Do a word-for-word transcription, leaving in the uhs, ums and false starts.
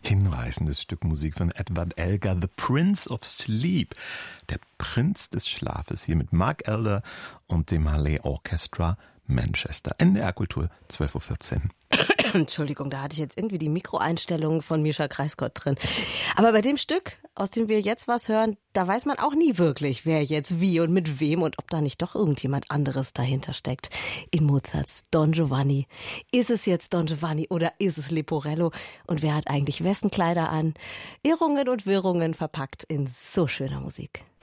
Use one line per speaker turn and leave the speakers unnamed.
Hinreißendes Stück Musik von Edward Elgar, The Prince of Sleep, der Prinz des Schlafes, hier mit Mark Elder und dem Hallé Orchestra Manchester. N D R Kultur, zwölf Uhr vierzehn.
Entschuldigung, da hatte ich jetzt irgendwie die Mikroeinstellungen von Mischa Kreisgott drin. Aber bei dem Stück, aus dem wir jetzt was hören, da weiß man auch nie wirklich, wer jetzt wie und mit wem und ob da nicht doch irgendjemand anderes dahinter steckt. In Mozarts Don Giovanni. Ist es jetzt Don Giovanni oder ist es Leporello? Und wer hat eigentlich wessen Kleider an? Irrungen und Wirrungen verpackt in so schöner Musik.